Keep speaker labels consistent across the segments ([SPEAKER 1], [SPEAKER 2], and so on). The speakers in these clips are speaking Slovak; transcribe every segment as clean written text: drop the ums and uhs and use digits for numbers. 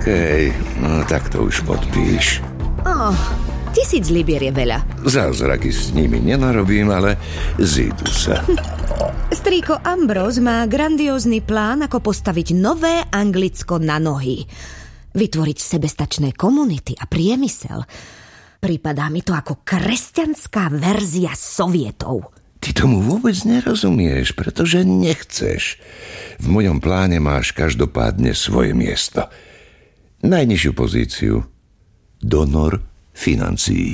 [SPEAKER 1] Hej, no tak to už podpíš.
[SPEAKER 2] 1000 libier je veľa.
[SPEAKER 1] Zázraky s nimi nenarobím, ale zídu sa.
[SPEAKER 2] Strýko Ambrose má grandiózny plán, ako postaviť nové Anglicko na nohy. Vytvoriť sebestačné komunity a priemysel. Pripadá mi to ako kresťanská verzia Sovietov.
[SPEAKER 1] Ty tomu vôbec nerozumieš, pretože nechceš. V mojom pláne máš každopádne svoje miesto. Najnižšiu pozíciu. Donor financií.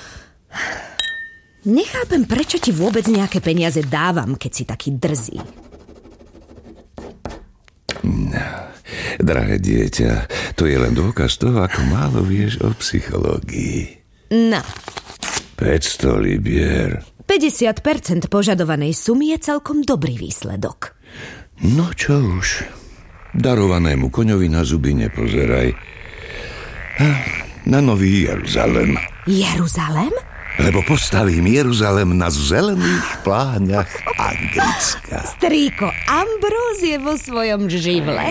[SPEAKER 2] Nechápem, prečo ti vôbec nejaké peniaze dávam, keď si taký drzý.
[SPEAKER 1] No, drahé dieťa, to je len dôkaz toho, ako málo vieš o psychológii.
[SPEAKER 2] No.
[SPEAKER 1] 500 libier.
[SPEAKER 2] 50% požadovanej sumy je celkom dobrý výsledok.
[SPEAKER 1] No čo už. Darovanému koňovi na zuby nepozeraj. Na Nový Jeruzalem.
[SPEAKER 2] Jeruzalem?
[SPEAKER 1] Lebo postavím Jeruzalem na zelených pláňach Anglicka.
[SPEAKER 2] Strýko Ambrose je vo svojom živle.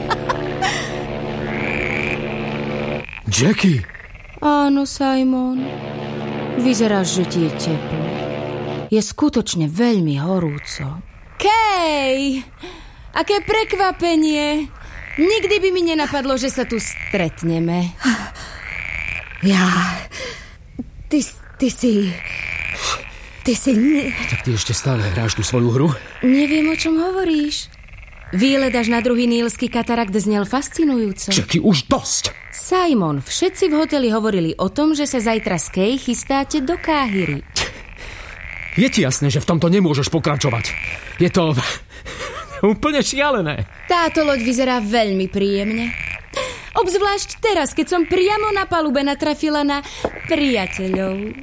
[SPEAKER 3] Jackie!
[SPEAKER 4] Áno, Simon. Vyzeráš, že ti je teplo. Je skutočne veľmi horúco. Kej! Aké prekvapenie! Nikdy by mi nenapadlo, že sa tu stretneme.
[SPEAKER 2] Ja... Ty si...
[SPEAKER 3] Tak ty ešte stále hráš tú svoju hru?
[SPEAKER 4] Neviem, o čom hovoríš. Výlet až na druhý nílsky katarakt znel fascinujúco.
[SPEAKER 3] Jackie, už dosť!
[SPEAKER 4] Simon, všetci v hoteli hovorili o tom, že sa zajtra z Kej chystáte do Káhiry.
[SPEAKER 3] Je ti jasné, že v tomto nemôžeš pokračovať. Je to úplne šialené.
[SPEAKER 4] Táto loď vyzerá veľmi príjemne. Obzvlášť teraz, keď som priamo na palube natrafila na priateľov.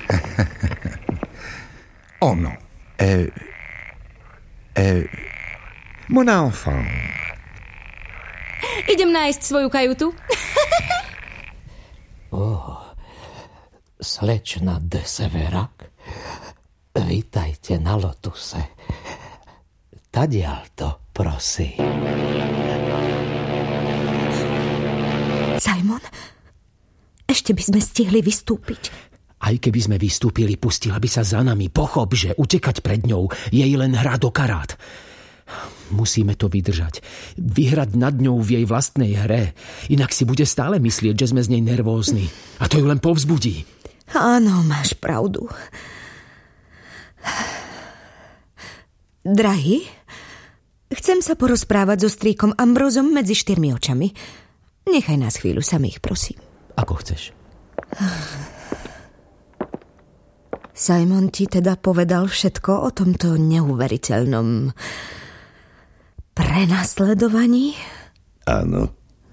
[SPEAKER 5] Ono. Mon enfant.
[SPEAKER 4] Idem nájsť svoju kajutu.
[SPEAKER 6] Slečna de Severak, vítajte na Lotuse. Tadiaľto, prosím.
[SPEAKER 2] Simon, ešte by sme stihli vystúpiť.
[SPEAKER 3] Aj keby sme vystúpili, pustila by sa za nami. Pochop, že utekať pred ňou je jej len hra do karát. Musíme to vydržať. Vyhrať nad ňou v jej vlastnej hre. Inak si bude stále myslieť, že sme z nej nervózni. A to ju len povzbudí.
[SPEAKER 2] Áno, máš pravdu. Drahý, chcem sa porozprávať so strýkom Ambrozom medzi 4 očami. Nechaj nás chvíľu samých, prosím.
[SPEAKER 3] Ako chceš.
[SPEAKER 2] Simon ti teda povedal všetko o tomto neuveriteľnom prenasledovaní?
[SPEAKER 1] Áno.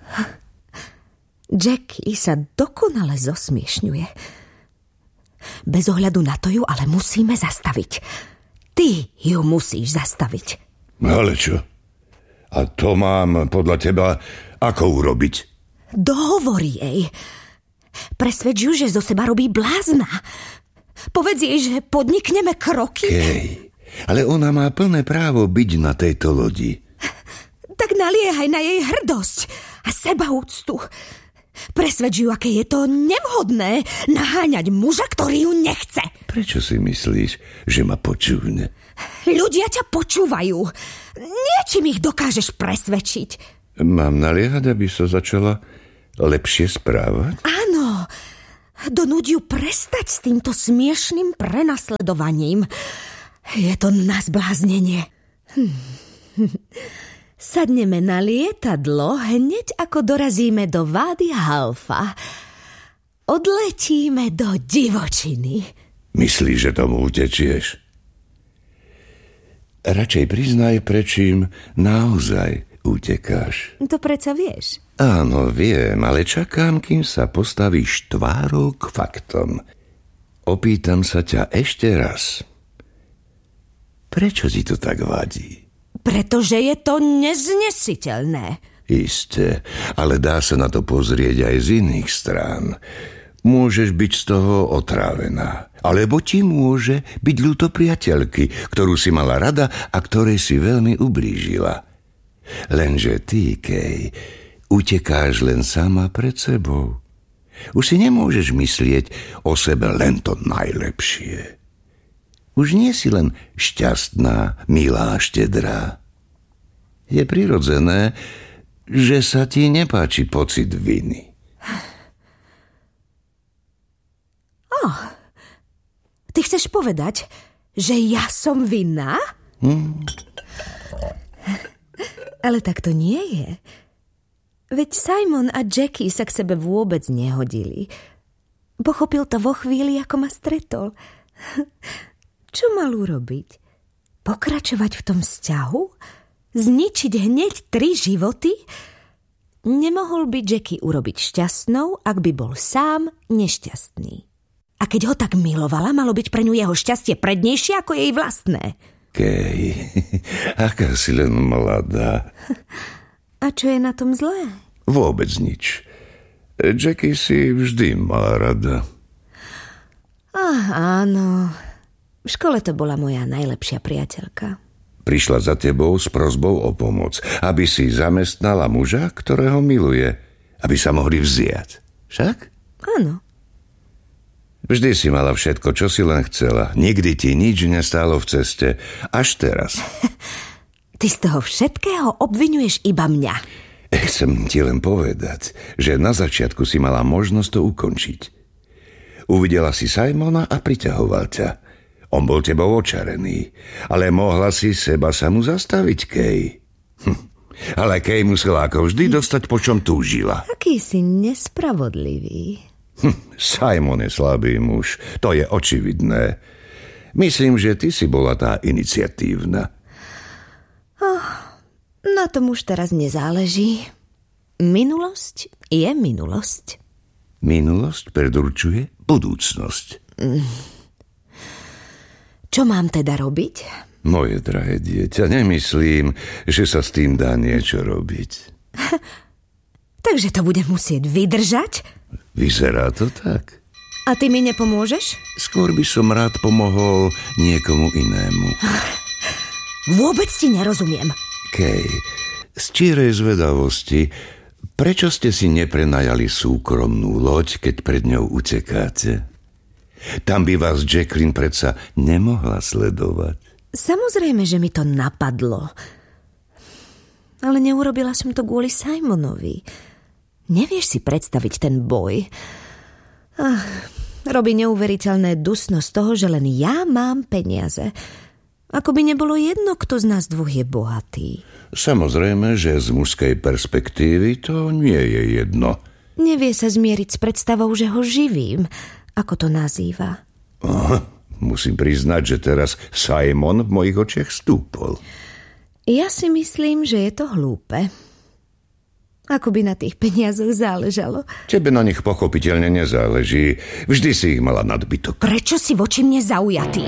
[SPEAKER 2] Jackie sa dokonale zosmiešňuje. Bez ohľadu na to ju ale musíme zastaviť. Ty ju musíš zastaviť.
[SPEAKER 1] Ale čo? A to mám podľa teba ako urobiť?
[SPEAKER 2] Dohovor jej. Presvedč ju, že zo seba robí blázna. Povedz jej, že podnikneme kroky.
[SPEAKER 1] Kej, ale ona má plné právo byť na tejto lodi.
[SPEAKER 2] Tak naliehaj na jej hrdosť a sebaúctu. Presvedč ju, aké je to nevhodné naháňať muža, ktorý ju nechce.
[SPEAKER 1] Prečo si myslíš, že ma počúvne?
[SPEAKER 2] Ľudia ťa počúvajú. Niečím ich dokážeš presvedčiť.
[SPEAKER 1] Mám naliehať, aby sa začala lepšie správať?
[SPEAKER 2] Áno. Donúť ju prestať s týmto smiešným prenasledovaním. Je to na zbláznenie. Sadneme na lietadlo hneď ako dorazíme do Vády Halfa. Odletíme do divočiny.
[SPEAKER 1] Myslíš, že tomu utečieš? Radšej priznaj, prečím naozaj utekáš.
[SPEAKER 2] To predsa vieš.
[SPEAKER 1] Áno, viem, ale čakám, kým sa postavíš tvárou k faktom. Opýtam sa ťa ešte raz. Prečo ti to tak vadí?
[SPEAKER 2] Pretože je to neznesiteľné.
[SPEAKER 1] Isté, ale dá sa na to pozrieť aj z iných strán. Môžeš byť z toho otrávená. Alebo ti môže byť ľúto priateľky, ktorú si mala rada a ktorej si veľmi ublížila. Lenže ty, Kej, utekáš len sama pred sebou. Už si nemôžeš myslieť o sebe len to najlepšie. Už nie si len šťastná, milá, štedrá. Je prirodzené, že sa ti nepáči pocit viny.
[SPEAKER 2] Ty chceš povedať, že ja som vinná? Ale tak to nie je. Veď Simon a Jackie sa k sebe vôbec nehodili. Pochopil to vo chvíli, ako ma stretol. Čo mal urobiť? Pokračovať v tom vzťahu? Zničiť hneď 3 životy? Nemohol by Jackie urobiť šťastnou, ak by bol sám nešťastný. A keď ho tak milovala, malo byť pre ňu jeho šťastie prednejšie ako jej vlastné.
[SPEAKER 1] Kej, aká si len mladá.
[SPEAKER 2] A čo je na tom zlé?
[SPEAKER 1] Vôbec nič. Jackie si vždy mala rada.
[SPEAKER 2] Áno. V škole to bola moja najlepšia priateľka.
[SPEAKER 1] Prišla za tebou s prosbou o pomoc, aby si zamestnala muža, ktorého miluje, aby sa mohli vziať. Však?
[SPEAKER 2] Áno.
[SPEAKER 1] Vždy si mala všetko, čo si len chcela. Nikdy ti nič nestálo v ceste. Až teraz.
[SPEAKER 2] Ty z toho všetkého obviňuješ iba mňa.
[SPEAKER 1] Chcem ti len povedať, že na začiatku si mala možnosť to ukončiť. Uvidela si Simona a priťahoval ťa. On bol tebou očarený, ale mohla si seba samu zastaviť, Kej. Ale Kej musela ako vždy dostať, po čom túžila.
[SPEAKER 2] Aký si nespravodlivý.
[SPEAKER 1] Simon je slabý muž, to je očividné. Myslím, že ty si bola tá iniciatívna.
[SPEAKER 2] Na tom už teraz nezáleží. Minulosť je minulosť.
[SPEAKER 1] Minulosť predurčuje budúcnosť.
[SPEAKER 2] Čo mám teda robiť?
[SPEAKER 1] Moje drahé dieťa, nemyslím, že sa s tým dá niečo robiť.
[SPEAKER 2] Takže to budem musieť vydržať?
[SPEAKER 1] Vyzerá to tak.
[SPEAKER 2] A ty mi nepomôžeš?
[SPEAKER 1] Skôr by som rád pomohol niekomu inému.
[SPEAKER 2] Vôbec ti nerozumiem.
[SPEAKER 1] Kej, z čírej zvedavosti, prečo ste si neprenajali súkromnú loď, keď pred ňou utekáte? Tam by vás Jacqueline predsa nemohla sledovať.
[SPEAKER 2] Samozrejme, že mi to napadlo. Ale neurobila som to kvôli Simonovi. Nevieš si predstaviť ten boj. Robí neuveriteľné dusno z toho, že len ja mám peniaze. Ako by nebolo jedno, kto z nás dvoch je bohatý.
[SPEAKER 1] Samozrejme, že z mužskej perspektívy to nie je jedno.
[SPEAKER 2] Nevie sa zmieriť s predstavou, že ho živím, ako to nazýva.
[SPEAKER 1] Musím priznať, že teraz Simon v mojich očiach stúpol.
[SPEAKER 2] Ja si myslím, že je to hlúpe. Ako by na tých peniazoch záležalo.
[SPEAKER 1] Tebe na nich pochopiteľne nezáleží. Vždy si ich mala nadbytok.
[SPEAKER 2] Prečo si voči mne zaujatý?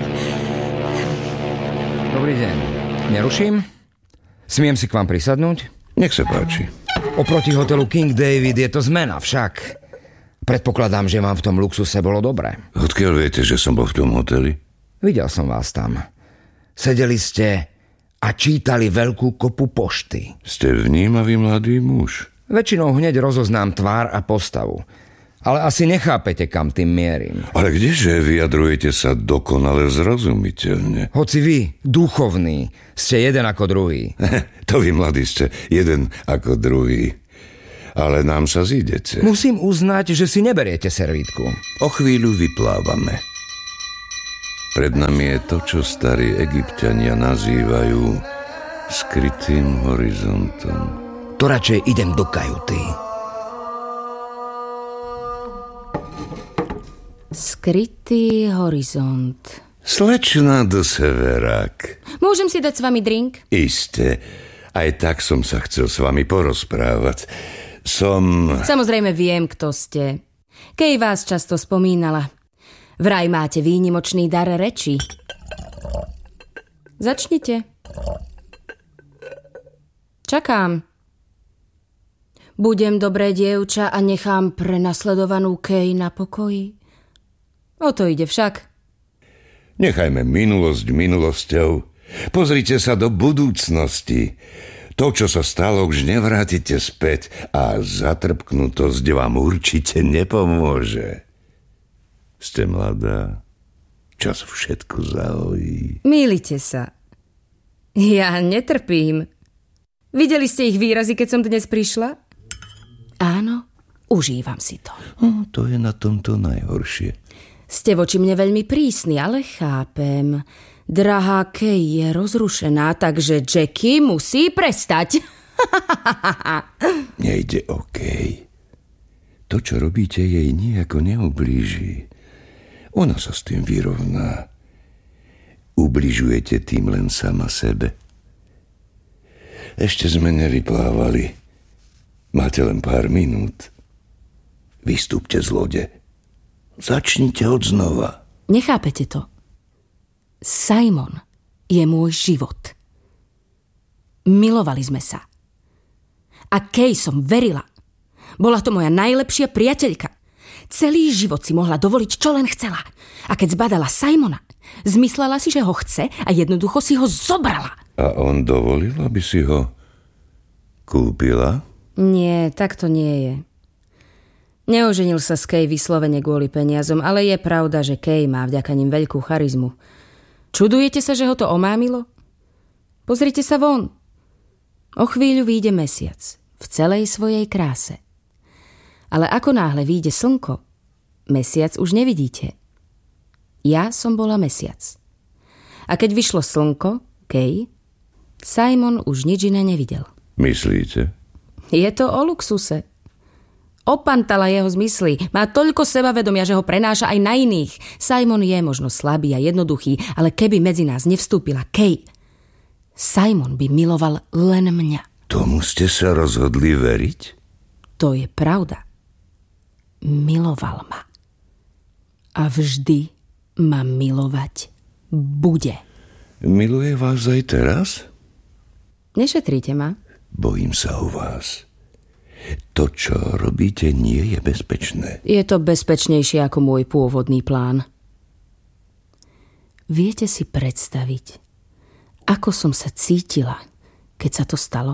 [SPEAKER 7] Dobrý deň. Neruším? Smiem si k vám prisadnúť?
[SPEAKER 1] Nech sa páči.
[SPEAKER 7] Oproti hotelu King David je to zmena však. Predpokladám, že vám v tom luxuse bolo dobre.
[SPEAKER 1] Odkiaľ viete, že som bol v tom hoteli?
[SPEAKER 7] Videl som vás tam. Sedeli ste a čítali veľkú kopu pošty.
[SPEAKER 1] Ste vnímavý mladý muž.
[SPEAKER 7] Väčšinou hneď rozoznám tvár a postavu. Ale asi nechápete, kam tým mierim.
[SPEAKER 1] Ale kdeže vyjadrujete sa dokonale zrozumiteľne?
[SPEAKER 7] Hoci vy, duchovní, ste jeden ako druhý.
[SPEAKER 1] To vy, mladí, ste jeden ako druhý. Ale nám sa zídete.
[SPEAKER 7] Musím uznať, že si neberiete servítku.
[SPEAKER 1] O chvíľu vyplávame. Pred nami je to, čo starí Egypťania nazývajú skrytým horizontom.
[SPEAKER 7] To radšej idem do kajuty.
[SPEAKER 4] Skrytý horizont.
[SPEAKER 1] Slečná de Severac.
[SPEAKER 4] Môžem si dať s vami drink?
[SPEAKER 1] Isté. Aj tak som sa chcel s vami porozprávať. Samozrejme
[SPEAKER 4] viem, kto ste. Kej vás často spomínala. Vraj máte výnimočný dar reči. Začnite. Čakám. Budem dobré dievča a nechám prenasledovanú Kej na pokoji. O to ide však.
[SPEAKER 1] Nechajme minulosť minulosťou. Pozrite sa do budúcnosti. To, čo sa stalo, už nevrátite späť a zatrpknutosť vám určite nepomôže. Ste mladá, čas všetko zahojí.
[SPEAKER 4] Mýlite sa. Ja netrpím. Videli ste ich výrazy, keď som dnes prišla? Áno, užívam si to.
[SPEAKER 1] To je na tomto najhoršie.
[SPEAKER 4] Ste voči mne veľmi prísni, ale chápem. Drahá Kay je rozrušená, takže Jackie musí prestať.
[SPEAKER 1] Nejde o Kay. To, čo robíte, jej nijako neublíži. Ona sa s tým vyrovná. Ubližujete tým len sama sebe. Ešte sme nevyplávali. Máte len pár minút. Vystúpte z lode. Začnite od znova.
[SPEAKER 4] Nechápete to? Simon je môj život. Milovali sme sa. A Kay som verila. Bola to moja najlepšia priateľka. Celý život si mohla dovoliť, čo len chcela. A keď zbadala Simona, zmyslela si, že ho chce a jednoducho si ho zobrala.
[SPEAKER 1] A on dovolil, aby si ho kúpila?
[SPEAKER 4] Nie, tak to nie je. Neoženil sa s Kay vyslovene kvôli peniazom, ale je pravda, že Kay má vďaka nim veľkú charizmu. Čudujete sa, že ho to omámilo? Pozrite sa von. O chvíľu vyjde mesiac v celej svojej kráse. Ale ako náhle vyjde slnko, mesiac už nevidíte. Ja som bola mesiac. A keď vyšlo slnko, Kay, Simon už nič iné nevidel.
[SPEAKER 1] Myslíte?
[SPEAKER 4] Je to o luxuse. Opantala jeho zmysly. Má toľko sebavedomia, že ho prenáša aj na iných. Simon je možno slabý a jednoduchý, ale keby medzi nás nevstúpila Kay, Simon by miloval len mňa.
[SPEAKER 1] Tomu ste sa rozhodli veriť?
[SPEAKER 4] To je pravda. Miloval ma. A vždy ma milovať bude.
[SPEAKER 1] Miluje vás aj teraz?
[SPEAKER 4] Nešetríte ma?
[SPEAKER 1] Bojím sa o vás. To, čo robíte, nie je bezpečné.
[SPEAKER 4] Je to bezpečnejšie ako môj pôvodný plán. Viete si predstaviť, ako som sa cítila, keď sa to stalo?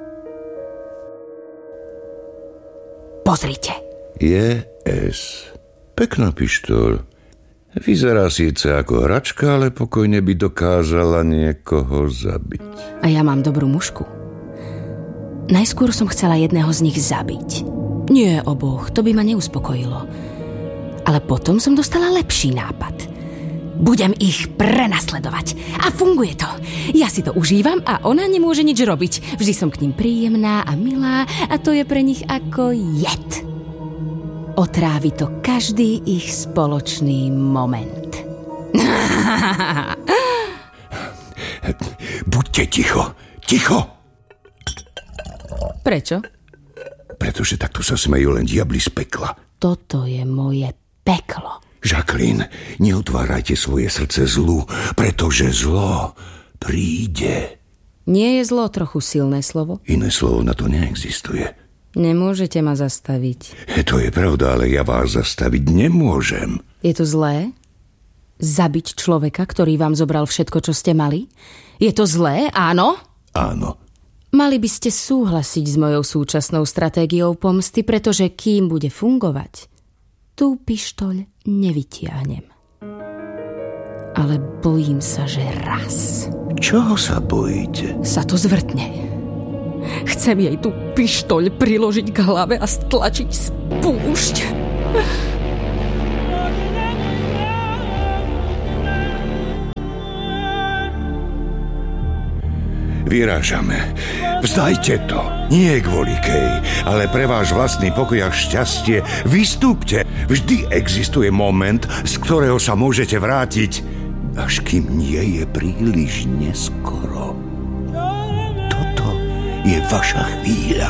[SPEAKER 4] Pozrite.
[SPEAKER 1] JS. Pekná pištoľ. Vyzerá síce ako hračka, ale pokojne by dokázala niekoho zabiť.
[SPEAKER 4] A ja mám dobrú mužku. Najskôr som chcela jedného z nich zabiť. Nie oboch, to by ma neuspokojilo. Ale potom som dostala lepší nápad. Budem ich prenasledovať. A funguje to. Ja si to užívam a ona nemôže nič robiť. Vždy som k ním príjemná a milá a to je pre nich ako jed. Otrávi to každý ich spoločný moment.
[SPEAKER 1] Buďte ticho. Ticho!
[SPEAKER 4] Prečo?
[SPEAKER 1] Pretože takto sa smejú len diabli z pekla.
[SPEAKER 4] Toto je moje peklo.
[SPEAKER 1] Jacqueline, neutvárajte svoje srdce zlu, pretože zlo príde.
[SPEAKER 4] Nie je zlo trochu silné slovo?
[SPEAKER 1] Iné slovo na to neexistuje.
[SPEAKER 4] Nemôžete ma zastaviť.
[SPEAKER 1] To je pravda, ale ja vás zastaviť nemôžem.
[SPEAKER 4] Je to zlé? Zabiť človeka, ktorý vám zobral všetko, čo ste mali? Je to zlé, áno?
[SPEAKER 1] Áno.
[SPEAKER 4] Mali by ste súhlasiť s mojou súčasnou stratégiou pomsty, pretože kým bude fungovať, tú pištoľ nevytiahnem. Ale bojím sa, že raz.
[SPEAKER 1] Čoho sa bojíte?
[SPEAKER 4] Sa to zvrtne. Chcem jej tú pištoľ priložiť k hlave a stlačiť spúšť.
[SPEAKER 1] Vyrážame. Vzdajte to. Nie kvôli Kay, ale pre váš vlastný pokoj a šťastie. Vystúpte. Vždy existuje moment, z ktorého sa môžete vrátiť, až kým nie je príliš neskoro. Toto je vaša chvíľa.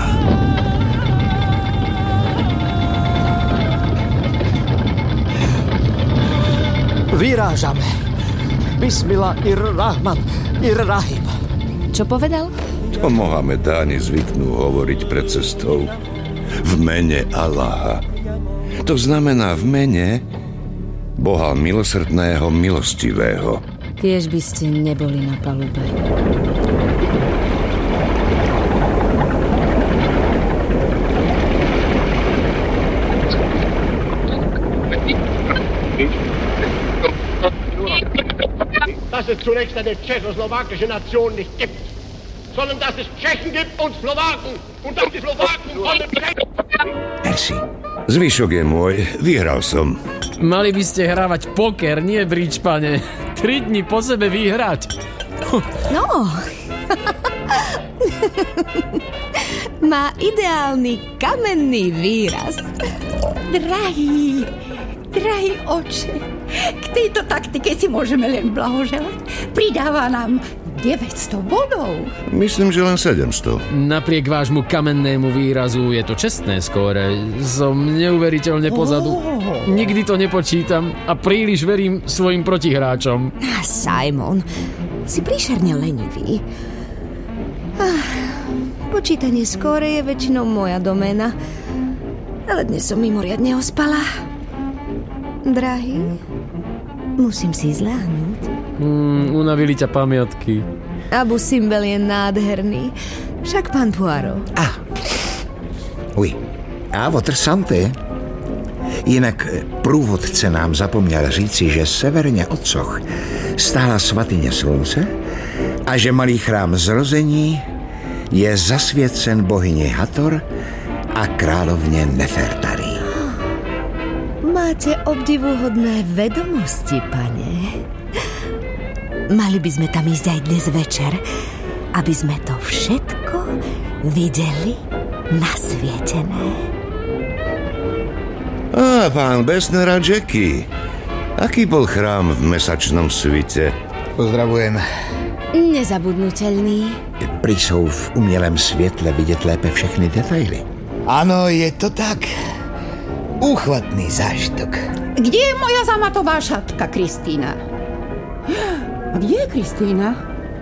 [SPEAKER 6] Vyrážame. Bismillah ir-Rahman ir-Rahim.
[SPEAKER 4] Čo povedal?
[SPEAKER 1] To Mohamedáni zvyknú hovoriť pred cestou. V mene Allaha. To znamená v mene Boha milosrdného, milostivého.
[SPEAKER 4] Tiež by ste neboli na palube.
[SPEAKER 8] Dass es zunächst eine tschechoslowakische Nation nicht gibt, sondern dass es Tschechen gibt und Slowaken und dass die Slowaken von den Tschechen...
[SPEAKER 7] Merci.
[SPEAKER 1] Zvyšok je môj, vyhral som.
[SPEAKER 3] Mali by ste hrávať poker, nie bridge, pane. 3 dni po sebe vyhrať.
[SPEAKER 2] No. Má ideálny kamenný výraz.
[SPEAKER 9] Drahý oče, k tejto taktike si môžeme len blahoželať. Pridáva nám 900 bodov.
[SPEAKER 1] Myslím, že len 700.
[SPEAKER 3] Napriek vášmu kamennému výrazu je to čestné skóre. Som neuveriteľne pozadu. Nikdy to nepočítam a príliš verím svojim protihráčom.
[SPEAKER 2] Simon, si príšerne lenivý. Počítanie skóre je väčšinou moja doména. Ale dnes som mimoriadne ospala. Drahý, musím si zľahnúť.
[SPEAKER 3] Unavili ťa pamiatky.
[SPEAKER 2] Abu Simbel je nádherný. Však pán Poirot.
[SPEAKER 5] Oui. A votre santé. Jinak průvodce nám zapomněl říci, že severně od Soch stála svatyně slunce a že malý chrám zrození je zasvěcen bohyni Hathor a královně Nefertari.
[SPEAKER 2] Máte obdivuhodné vedomosti, pane. Mali by sme tam ísť aj dnes večer, aby sme to všetko videli nasvietené.
[SPEAKER 1] Pán Besner a Jackie. Aký bol chrám v mesačnom svite?
[SPEAKER 5] Pozdravujem.
[SPEAKER 2] Nezabudnutelný.
[SPEAKER 5] Prý jsou v umělém světle vidět lépe všechny detaily.
[SPEAKER 7] Ano, je to tak. Úchvatný zážitok.
[SPEAKER 9] Kde je moja zamatová šatka, Kristýna? Kde je Kristýna?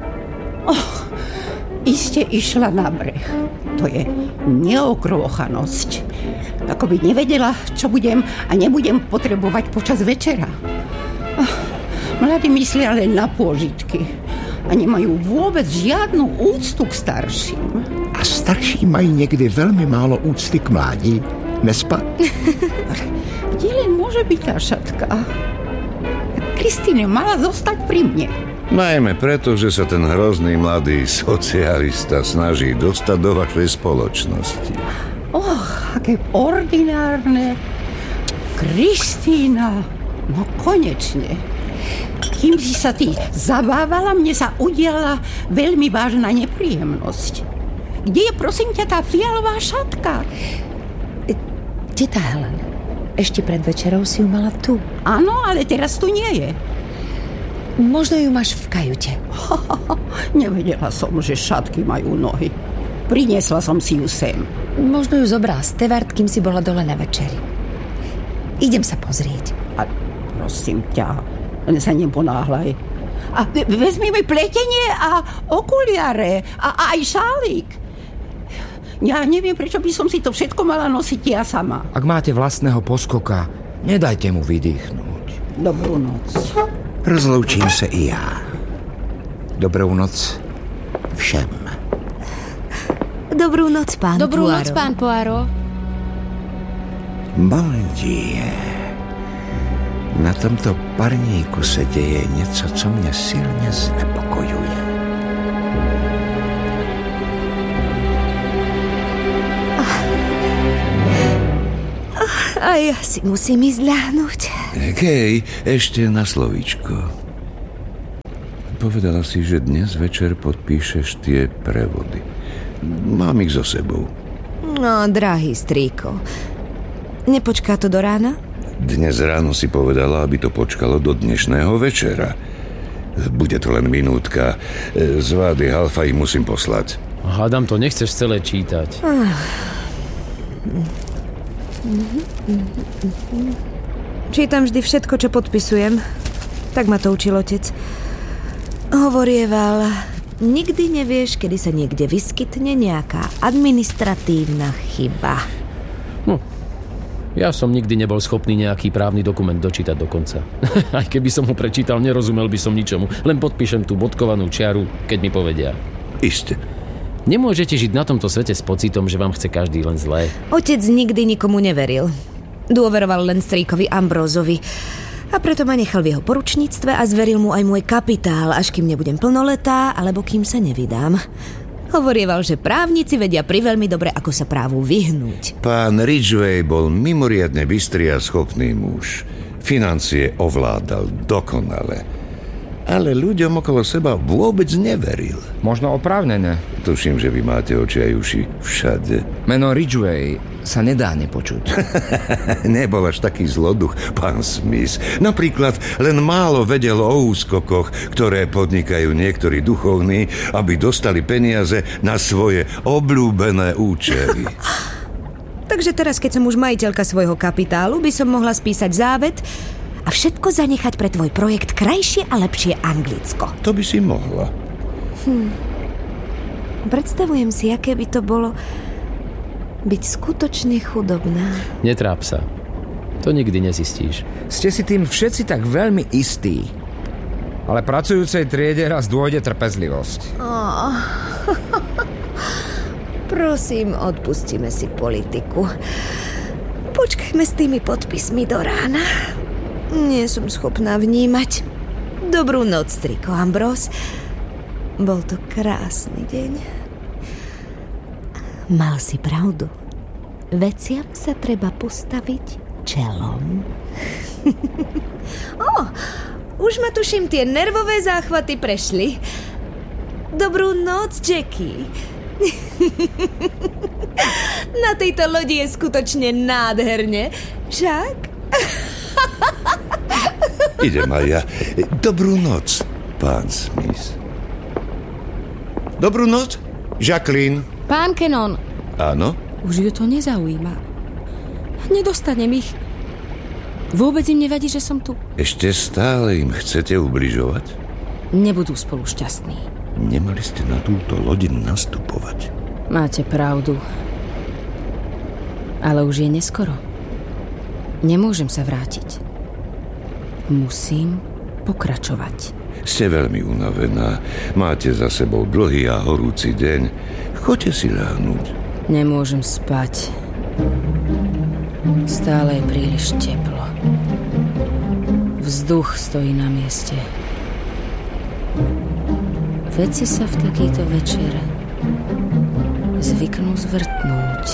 [SPEAKER 9] Iste išla na breh. To je neokrochanosť. Ako by nevedela, čo budem a nebudem potrebovať počas večera. Mladí myslia len na pôžitky a nemajú vôbec žiadnu úctu k starším.
[SPEAKER 5] A starší mají někdy velmi málo úcty k mládí. Nespa?
[SPEAKER 9] Kde len môže byť tá šatka? Kristýna mala zostať pri mne.
[SPEAKER 1] Najmä preto, že sa ten hrozný mladý socialista snaží dostať do vašej spoločnosti.
[SPEAKER 9] Aké ordinárne. Kristýna, no konečne. Kým si sa ty zabávala, mne sa udiala veľmi vážna nepríjemnosť. Kde je, prosím ťa, tá fialová šatka?
[SPEAKER 2] Teta Helen, ešte pred večerou si ju mala tu.
[SPEAKER 9] Áno, ale teraz tu nie je.
[SPEAKER 2] Možno ju máš v kajute.
[SPEAKER 9] Nevedela som, že šatky majú nohy. Priniesla som si ju sem.
[SPEAKER 2] Možno ju zobral Stewart, kým si bola dole na večeri. Idem sa pozrieť.
[SPEAKER 9] A prosím ťa, len sa neponáhľaj. A vezmi mi pletenie a okuliare a aj šálik. Ja neviem, prečo by som si to všetko mala nosiť ja sama.
[SPEAKER 7] Ak máte vlastného poskoka, nedajte mu vydýchnuť.
[SPEAKER 9] Dobrú noc.
[SPEAKER 5] Rozloučím se i já. Dobrou noc všem.
[SPEAKER 2] Dobrú noc, pán
[SPEAKER 4] Dobrú
[SPEAKER 2] Poirot.
[SPEAKER 4] noc, pán Poirot.
[SPEAKER 5] Mon Dieu. Na tomto parníku se děje něco, co mě silně znepokojuje.
[SPEAKER 2] A ja si musím ísť ľahnuť.
[SPEAKER 1] Kej, ešte na slovíčko. Povedala si, že dnes večer podpíšeš tie prevody. Mám ich so sebou.
[SPEAKER 2] No, drahý strýko, nepočká to do rána?
[SPEAKER 1] Dnes ráno si povedala, aby to počkalo do dnešného večera. Bude to len minútka. Z Vády Halfa ich musím poslať.
[SPEAKER 3] Hádam, to nechceš celé čítať.
[SPEAKER 2] Čítam vždy všetko, čo podpisujem. Tak ma to učil otec. Hovorieval, nikdy nevieš, kedy sa niekde vyskytne nejaká administratívna chyba.
[SPEAKER 3] Ja som nikdy nebol schopný nejaký právny dokument dočítať do konca. Aj keby som ho prečítal, nerozumel by som ničomu. Len podpíšem tú bodkovanú čiaru, keď mi povedia.
[SPEAKER 1] Iste.
[SPEAKER 3] Nemôžete žiť na tomto svete s pocitom, že vám chce každý len zlé.
[SPEAKER 2] Otec nikdy nikomu neveril. Dôveroval len strýkovi Ambrozovi. A preto ma nechal v jeho poručníctve a zveril mu aj môj kapitál, až kým nebudem plnoletá, alebo kým sa nevydám. Hovorieval, že právnici vedia priveľmi dobre, ako sa právu vyhnúť.
[SPEAKER 1] Pán Ridgway bol mimoriadne bystrý a schopný muž. Financie ovládal dokonale. Ale ľuďom okolo seba vôbec neveril.
[SPEAKER 7] Možno oprávnené.
[SPEAKER 1] Tuším, že vy máte oči aj uši všade.
[SPEAKER 7] Meno Ridgway sa nedá nepočuť.
[SPEAKER 1] Nebol až taký zloduch, pán Smith. Napríklad len málo vedel o úskokoch, ktoré podnikajú niektorí duchovní, aby dostali peniaze na svoje obľúbené účely.
[SPEAKER 2] Takže teraz, keď som už majiteľka svojho kapitálu, by som mohla spísať závet a všetko zanechať pre tvoj projekt Krajšie a lepšie Anglicko.
[SPEAKER 1] To by si mohla.
[SPEAKER 2] Predstavujem si, aké by to bolo byť skutočne chudobná.
[SPEAKER 3] Netráp sa. To nikdy nezistíš.
[SPEAKER 7] Ste si tým všetci tak veľmi istí. Ale pracujúcej triede raz dôjde trpezlivosť.
[SPEAKER 2] Prosím, odpustíme si politiku. Počkajme s tými podpismi do rána. Nie som schopná vnímať. Dobrú noc, striko Ambrose. Bol to krásny deň. Mal si pravdu. Veciam sa treba postaviť čelom. Už ma tuším, tie nervové záchvaty prešli. Dobrú noc, Jackie. Na tejto lodi je skutočne nádherne. Však?
[SPEAKER 1] Idem aj ja. Dobrú noc, pán Smith. Dobrú noc, Jacqueline.
[SPEAKER 4] Pán Cannon.
[SPEAKER 1] Áno?
[SPEAKER 4] Už ju to nezaujíma. Nedostanem ich. Vôbec im nevadí, že som tu.
[SPEAKER 1] Ešte stále im chcete ubližovať?
[SPEAKER 4] Nebudú spolu šťastní.
[SPEAKER 1] Nemali ste na túto loď nastupovať.
[SPEAKER 4] Máte pravdu. Ale už je neskoro. Nemôžem sa vrátiť. Musím pokračovať.
[SPEAKER 1] Ste veľmi unavená. Máte za sebou dlhý a horúci deň. Choďte si ľahnúť.
[SPEAKER 4] Nemôžem spať. Stále je príliš teplo. Vzduch stojí na mieste. Veci sa v takýto večer zvyknú zvrtnúť.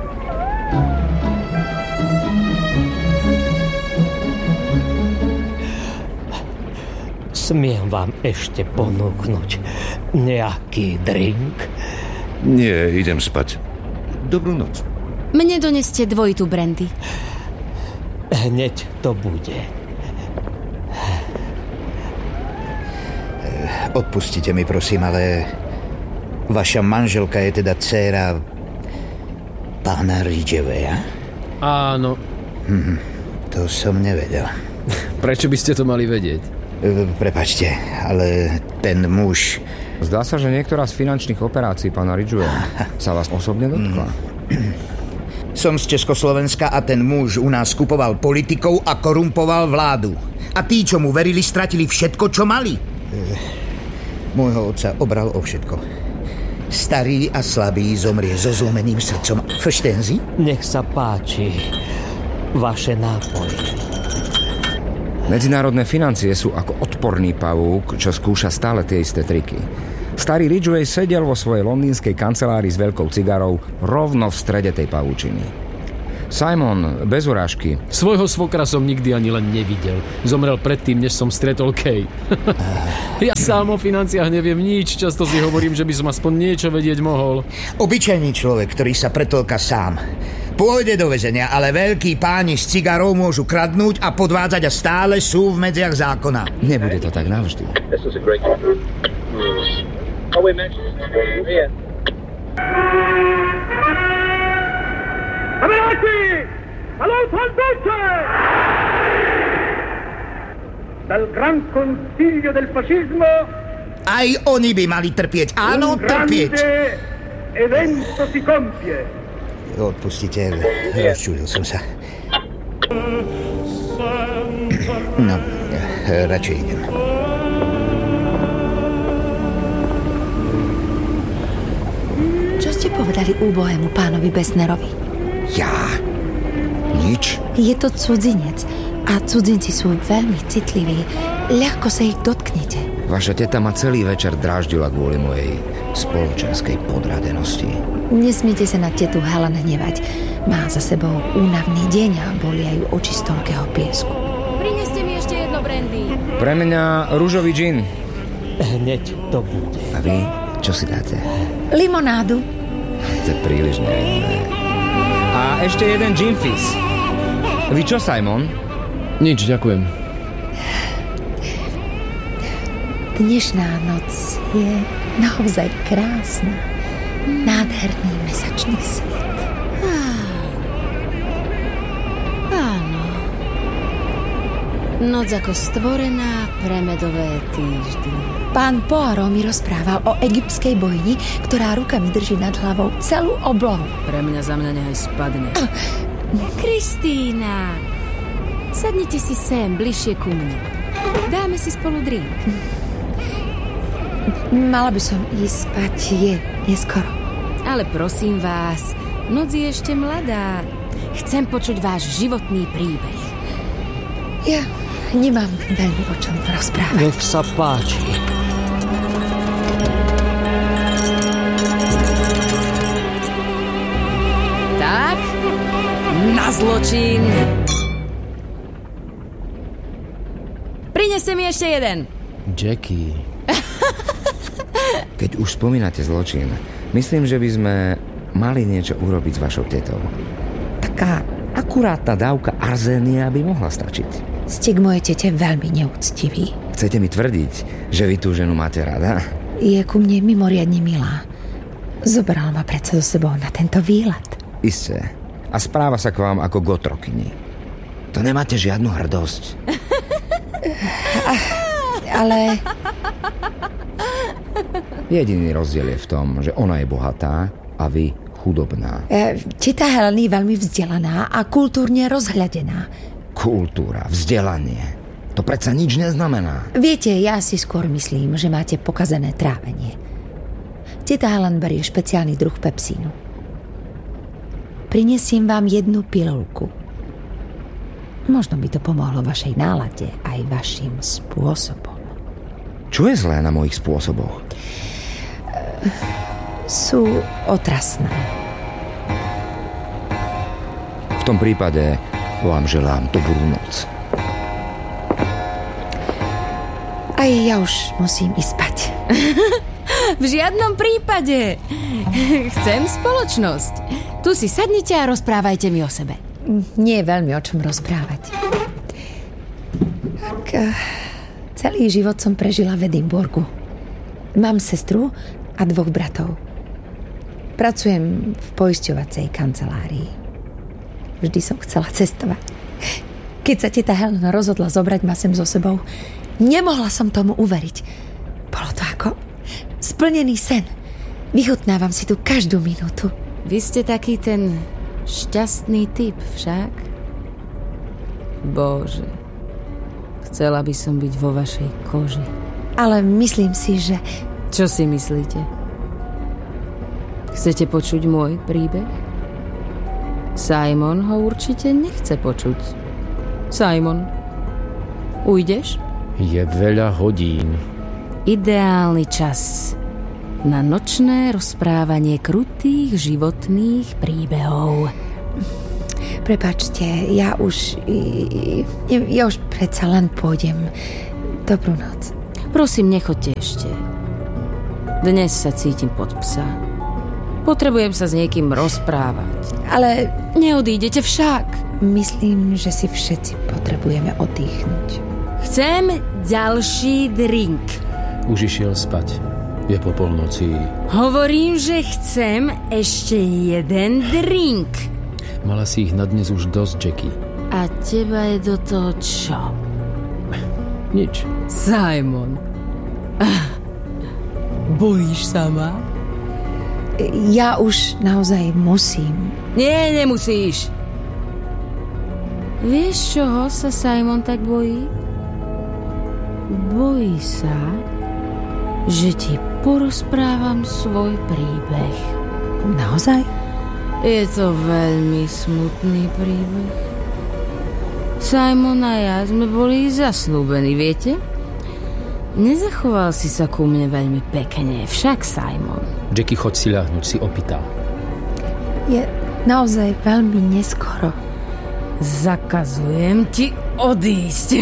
[SPEAKER 6] Smiem vám ešte ponúknuť nejaký drink?
[SPEAKER 1] Nie, idem spať. Dobrú noc.
[SPEAKER 4] Mne doneste dvojitú brandy.
[SPEAKER 6] Hneď to bude.
[SPEAKER 5] Odpustite mi, prosím, ale vaša manželka je teda dcéra pána Ridgeweya?
[SPEAKER 3] Áno.
[SPEAKER 5] To som nevedel.
[SPEAKER 3] Prečo by ste to mali vedieť?
[SPEAKER 5] Prepáčte, ale ten muž...
[SPEAKER 7] Zdá sa, že niektorá z finančných operácií pána Ridgeweya sa vás osobne dotkla.
[SPEAKER 5] Som z Československa a ten muž u nás kupoval politikov a korumpoval vládu. A tí, čo mu verili, stratili všetko, čo mali. Môjho otca obral o všetko. Starý a slabý zomrie so zlomeným srdcom. Verstehen Sie?
[SPEAKER 6] Nech sa páči. Vaše nápoje.
[SPEAKER 7] Medzinárodné financie sú ako odporný pavúk, čo skúša stále tie isté triky. Starý Ridgway sedel vo svojej londýnskej kancelárii s veľkou cigarou rovno v strede tej pavúčiny. Simon, bez urážky.
[SPEAKER 3] Svojho svokra som nikdy ani len nevidel. Zomrel predtým, než som stretol Kay. Ja sám o financiách neviem nič. Často si hovorím, že by som aspoň niečo vedieť mohol.
[SPEAKER 5] Obyčajný človek, ktorý sa pretolka sám. Pôjde do väzenia, ale veľkí páni s cigarou môžu kradnúť a podvádzať a stále sú v medziach zákona.
[SPEAKER 7] Nebude to tak navždy.
[SPEAKER 8] Kamarádi! Hallo, Dolce! Dal gran consiglio del fascismo...
[SPEAKER 5] Aj oni by mali trpieť. Áno, trpieť.
[SPEAKER 8] Evento si compie.
[SPEAKER 5] Odpustite, rozčúlil som sa. No, radšej idem.
[SPEAKER 2] Čo ste povedali úbohému pánovi Besnerovi?
[SPEAKER 5] Ja? Nič?
[SPEAKER 2] Je to cudzinec. A cudzinci sú veľmi citliví. Ľahko sa ich dotknete.
[SPEAKER 7] Vaša teta ma celý večer dráždila kvôli mojej spoločenskej podradenosti.
[SPEAKER 2] Nesmiete sa na tetu Helen hnevať. Má za sebou únavný deň a bolia ju oči z toľkého piesku.
[SPEAKER 4] Prineste mi ešte jedno brandy.
[SPEAKER 7] Pre mňa ružový džin.
[SPEAKER 6] Hneď to bude.
[SPEAKER 7] A vy, čo si dáte?
[SPEAKER 2] Limonádu.
[SPEAKER 7] To je príliš nevinné. A ešte jeden gin fizz. Vy čo, Simon?
[SPEAKER 3] Nič, ďakujem.
[SPEAKER 2] Dnešná noc je naozaj krásna. Nádherný mesačný svet.
[SPEAKER 4] Áno. Noc ako stvorená pre medové týždne.
[SPEAKER 2] Pán Poirot mi rozprával o egyptskej bojni, ktorá rukami drží nad hlavou celú oblohu.
[SPEAKER 4] Pre mňa za mňa nehaj spadne. Kristína, sadnite si sem, bližšie ku mne. Dáme si spolu drink.
[SPEAKER 2] Mala by som ísť spať, je neskoro.
[SPEAKER 4] Ale prosím vás, noc je ešte mladá. Chcem počuť váš životný príbeh.
[SPEAKER 2] Ja nemám veľmi o čom rozprávať.
[SPEAKER 6] Nech sa páči.
[SPEAKER 4] Tak, na zločin. Prineste mi ešte jeden.
[SPEAKER 3] Jackie.
[SPEAKER 7] Keď už spomínate zločin, myslím, že by sme mali niečo urobiť s vašou tetou. Taká akurátna dávka arzénia by mohla stačiť.
[SPEAKER 2] Ste k mojej tete veľmi neúctiví.
[SPEAKER 7] Chcete mi tvrdiť, že vy tú ženu máte rada?
[SPEAKER 2] Je ku mne mimoriadne milá. Zobrala ma predsa so sebou na tento výlet.
[SPEAKER 7] Isté. A správa sa k vám ako k otrokyni. To nemáte žiadnu hrdosť.
[SPEAKER 2] Ale...
[SPEAKER 7] Jediný rozdiel je v tom, že ona je bohatá a vy chudobná.
[SPEAKER 2] Teta Helen je veľmi vzdelaná a kultúrne rozhľadená.
[SPEAKER 7] Kultúra, vzdelanie. To predsa nič neznamená.
[SPEAKER 2] Viete, ja si skôr myslím, že máte pokazené trávenie. Teta Helen berie špeciálny druh pepsínu. Prinesiem vám jednu pilulku. Možno by to pomohlo vašej nálade aj vašim spôsobom.
[SPEAKER 7] Čo je zlé na mojich spôsoboch?
[SPEAKER 2] Sú otrasné.
[SPEAKER 7] V tom prípade vám želám dobrú noc.
[SPEAKER 2] Aj ja už musím ísť spať.
[SPEAKER 4] V žiadnom prípade. Chcem spoločnosť. Tu si sadnite a rozprávajte mi o sebe.
[SPEAKER 2] Nie je veľmi o čom rozprávať. Celý život som prežila v Edinburgu. Mám sestru a 2 bratov. Pracujem v poisťovacej kancelárii. Vždy som chcela cestovať. Keď sa teta Helen rozhodla zobrať ma sem so sebou, nemohla som tomu uveriť. Bolo to ako splnený sen. Vychutnávam si tu každú minútu.
[SPEAKER 4] Vy ste taký ten šťastný typ však? Bože, chcela by som byť vo vašej koži.
[SPEAKER 2] Ale myslím si, že...
[SPEAKER 4] Čo si myslíte? Chcete počuť môj príbeh? Simon ho určite nechce počuť. Simon, ujdeš?
[SPEAKER 3] Je veľa hodín.
[SPEAKER 4] Ideálny čas na nočné rozprávanie krutých životných príbehov.
[SPEAKER 2] Prepáčte, ja už predsa len pôjdem. Dobrú noc.
[SPEAKER 4] Prosím, nechoďte ešte. Dnes sa cítim pod psa. Potrebujem sa s niekým rozprávať.
[SPEAKER 2] Ale...
[SPEAKER 4] Neodídete však.
[SPEAKER 2] Myslím, že si všetci potrebujeme oddychnúť.
[SPEAKER 4] Chcem ďalší drink.
[SPEAKER 3] Už išiel spať. Je po polnoci.
[SPEAKER 4] Hovorím, že chcem ešte jeden drink.
[SPEAKER 3] Mala si ich na dnes už dosť, Jackie.
[SPEAKER 4] A teba je do toho čo?
[SPEAKER 3] Nič.
[SPEAKER 4] Simon. Bojíš sa ma?
[SPEAKER 2] Ja už naozaj musím.
[SPEAKER 4] Nie, nemusíš. Vieš, čoho sa Simon tak bojí? Bojí sa, že ti porozprávam svoj príbeh.
[SPEAKER 2] Naozaj?
[SPEAKER 4] Je to veľmi smutný príbeh. Simon a ja sme boli zasľúbení, viete? Nezachoval si sa ku mne veľmi pekne, však, Simon.
[SPEAKER 3] Jackie, choď si ľahnuť, si opýtal.
[SPEAKER 10] Je naozaj veľmi neskoro.
[SPEAKER 4] Zakazujem ti odísť.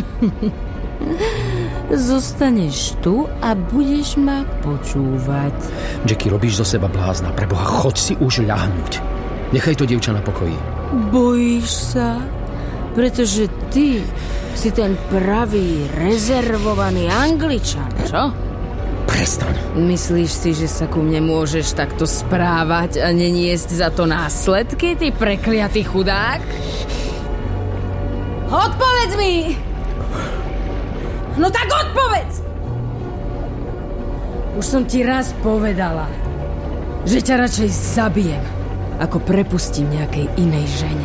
[SPEAKER 4] Zostaneš tu a budeš ma počúvať.
[SPEAKER 3] Jackie, robíš zo seba blázna. Preboha, choď si už ľahnuť. Nechaj to dievča na pokoji.
[SPEAKER 4] Bojíš sa? Pretože ty si ten pravý, rezervovaný Angličan, čo?
[SPEAKER 3] Prestaň.
[SPEAKER 4] Myslíš si, že sa ku mne môžeš takto správať a neniesť za to následky, ty prekliatý chudák? Odpovedz mi! No tak odpovedz! Už som ti raz povedala, že ťa radšej zabijem, ako prepustím nejakej inej žene.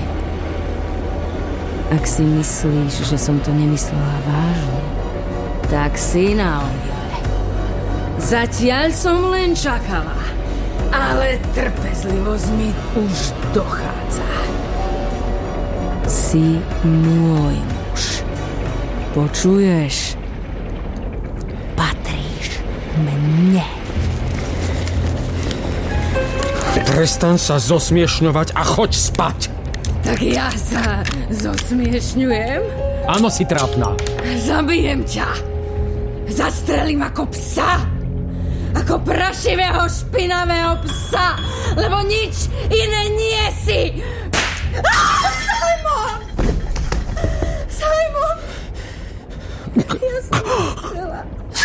[SPEAKER 4] Ak si myslíš, že som to nemyslela vážne, tak si na omyle. Zatiaľ som len čakala, ale trpezlivosť mi už dochádza. Si môj muž. Počuješ? Patríš mne.
[SPEAKER 3] Prestaň sa zosmiešňovať a choď spať.
[SPEAKER 4] Tak ja sa zosmiešňujem?
[SPEAKER 3] Áno, si trápna.
[SPEAKER 4] Zabijem ťa. Zastrelím ako psa. Ako prašivého, špinavého psa. Lebo nič iné nie si. Simon! Simon! Ja som chcela.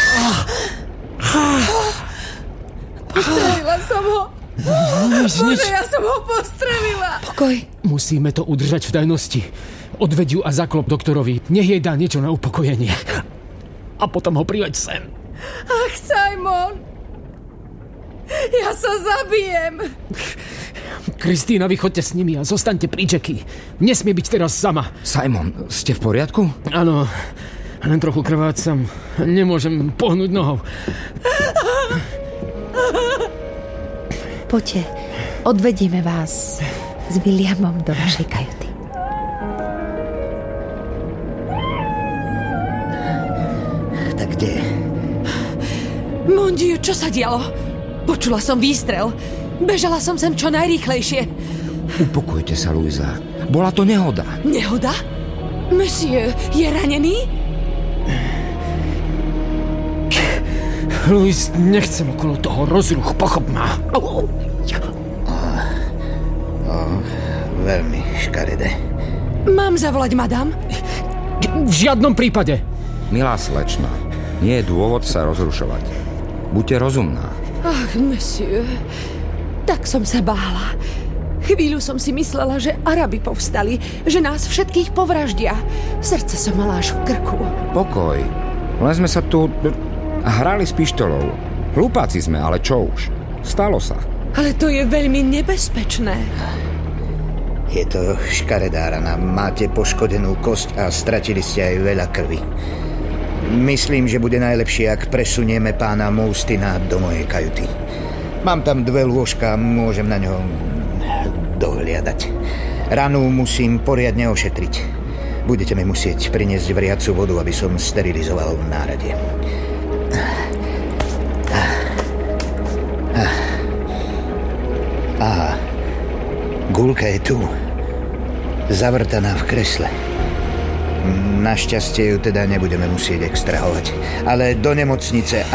[SPEAKER 4] Postrelila som ho. Bože, ja som ho postrelila.
[SPEAKER 10] Pokoj.
[SPEAKER 3] Musíme to udržať v tajnosti. Odveď ju a zaklop doktorovi. Nech jej dá niečo na upokojenie. A potom ho priveď sem.
[SPEAKER 4] Ach, Simon. Ja sa zabijem.
[SPEAKER 3] Kristína, vy choďte s nimi a zostaňte pri Jackie. Nesmie byť teraz sama.
[SPEAKER 7] Simon, ste v poriadku?
[SPEAKER 3] Áno, len trochu krvácam. Nemôžem pohnúť nohou.
[SPEAKER 10] Poďte, odvedieme vás s Williamom do vašej kajuty.
[SPEAKER 5] Tak kde?
[SPEAKER 11] Mon Dieu, čo sa dialo? Počula som výstrel. Bežala som sem čo najrýchlejšie.
[SPEAKER 7] Upokojte sa, Luisa. Bola to nehoda.
[SPEAKER 11] Nehoda? Monsieur, je ranený?
[SPEAKER 3] Louis, nechcem okolo toho rozruch, pochop ma.
[SPEAKER 5] Veľmi škaredé.
[SPEAKER 11] Mám zavolať madam?
[SPEAKER 3] V žiadnom prípade.
[SPEAKER 7] Milá slečna, nie je dôvod sa rozrušovať. Buďte rozumná.
[SPEAKER 11] Ach, monsieur, tak som sa bála. Chvíľu som si myslela, že Arabi povstali, že nás všetkých povraždia. Srdce som mala až v krku.
[SPEAKER 7] Pokoj. Len sme sa tu hrali s pištolou. Hlupáci sme, ale čo už? Stalo sa.
[SPEAKER 11] Ale to je veľmi nebezpečné.
[SPEAKER 5] Je to škaredá rana. Máte poškodenú kosť a stratili ste aj veľa krvi. Myslím, že bude najlepšie, ak presunieme pána Moustina do mojej kajuty. Mám tam 2 lôžka, môžem na ňo dohliadať. Ranu musím poriadne ošetriť. Budete mi musieť priniesť vriacu vodu, aby som sterilizoval náradie. Aha, guľka je tu. Zavrtaná v kresle. Našťastie ju teda nebudeme musieť extrahovať. Ale do nemocnice